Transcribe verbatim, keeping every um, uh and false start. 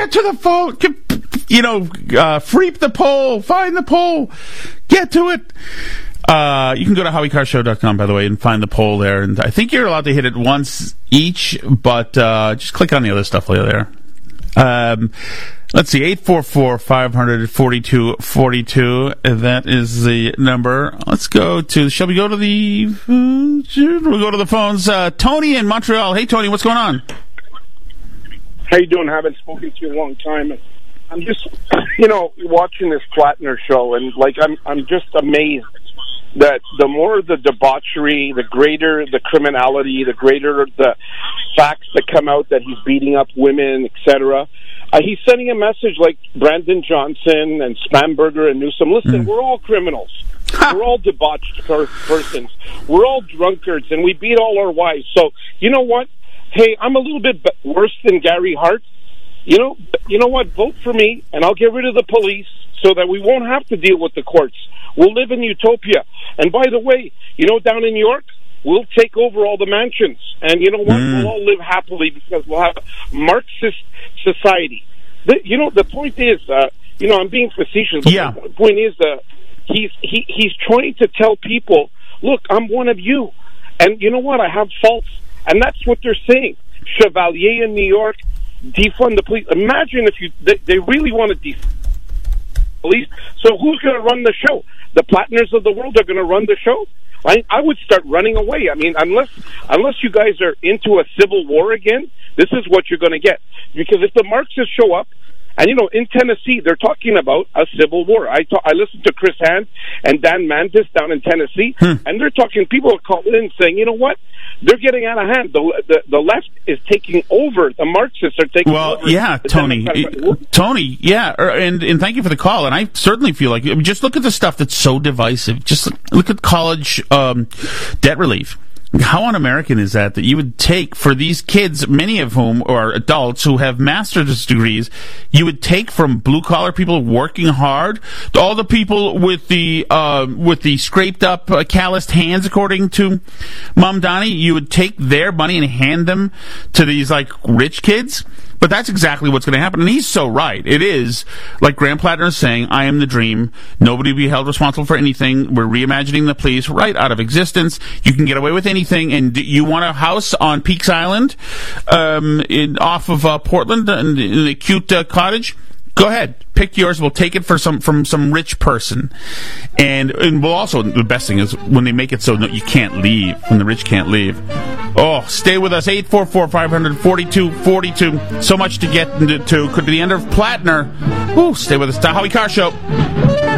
Get to the phone. Get, you know, uh, freep the pole. Find the pole. Get to it. Uh, you can go to howie carr show dot com, by the way, and find the poll there. And I think you're allowed to hit it once each, but uh, just click on the other stuff later there. Um, let's see, eight four four, five hundred, forty-two forty-two. That is the number. Let's go to, shall we go to the, uh, we'll go to the phones. Uh, Tony in Montreal. Hey, Tony, what's going on? How you doing? I haven't spoken to you in a long time. I'm just, you know, watching this Plattner show, and, like, I'm I'm just amazed that the more the debauchery, the greater the criminality, the greater the facts that come out that he's beating up women, et cetera. Uh, he's sending a message like Brandon Johnson and Spamberger and Newsom. Listen, mm. we're all criminals. We're all debauched per- persons. We're all drunkards, and we beat all our wives. So, you know what? Hey, I'm a little bit worse than Gary Hart. You know, you know what? Vote for me, and I'll get rid of the police so that we won't have to deal with the courts. We'll live in utopia. And by the way, you know, down in New York, we'll take over all the mansions. And you know what? Mm. We'll all live happily because we'll have a Marxist society. The, you know, the point is, uh, you know, I'm being facetious, but yeah. the point is, uh, he's, he, he's trying to tell people, look, I'm one of you. And you know what? I have faults. And that's what they're saying. Chevalier in New York, defund the police. Imagine if you they, they really want to defund the police. So who's going to run the show? The Plattners of the world are going to run the show? I, I would start running away. I mean, unless unless you guys are into a civil war again, this is what you're going to get. Because if the Marxists show up, and, you know, in Tennessee, they're talking about a civil war. I talk, I listened to Chris Hand and Dan Mandis down in Tennessee, hmm. and they're talking, people are calling in saying, you know what? They're getting out of hand. The, the the left is taking over. The Marxists are taking well, over. Well, yeah, Tony. Tony, yeah, and, and thank you for the call. And I certainly feel like, just look at the stuff that's so divisive. Just look at college um, debt relief. How un-American is that, that you would take for these kids, many of whom are adults who have master's degrees, you would take from blue-collar people working hard, to all the people with the uh, with the scraped-up, uh, calloused hands, according to Mom Donnie, you would take their money and hand them to these, like, rich kids? But that's exactly what's going to happen. And he's so right. It is, like Graham Plattner is saying, I am the dream. Nobody will be held responsible for anything. We're reimagining the police right out of existence. You can get away with anything. And you want a house on Peaks Island, um, in, off of uh, Portland, in, in a cute uh, cottage? Go ahead, pick yours. We'll take it for some from some rich person, and and we'll also, the best thing is when they make it so that you can't leave, when the rich can't leave. Oh, stay with us. Eight four four five hundred forty two forty two. So much to get into. Could be the end of Plattner. Ooh, stay with us. The Howie Carr Show.